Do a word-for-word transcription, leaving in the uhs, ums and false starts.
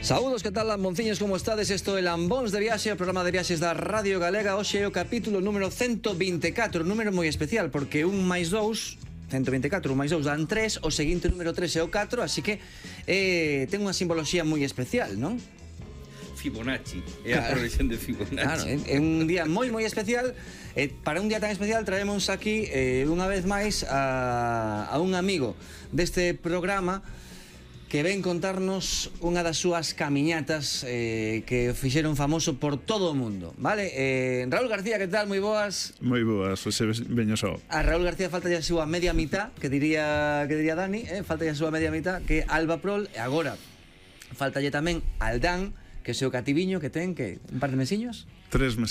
Saúdos, que tal, lambonciños, como estades? Isto é Lambóns de Viaxe, o programa de viaxes da Radio Galega. Hoxe é o capítulo número ciento vinte e catro, un número moi especial, porque un máis dous, ciento vinte e catro, un máis dous dan tres, o seguinte número tres é o catro, así que eh, ten unha simboloxía moi especial, non? Fibonacci, é a progresión de Fibonacci. Claro, é un día moi moi especial. E para un día tan especial traemos aquí eh, unha vez máis a, a un amigo deste programa que ven contarnos unha das súas camiñatas eh, que fixeron famoso por todo o mundo, vale? Eh, Raúl García, que tal? Moi boas. Moi boas, hoxe veño só. A Raúl García falta a súa media mitad, que diría que diría Dani, eh? falta a súa media mitad, que é Alba Prol, e agora faltalle tamén Aldán, que é o seu cativiño que ten, que un par de mesiños. Tres meses.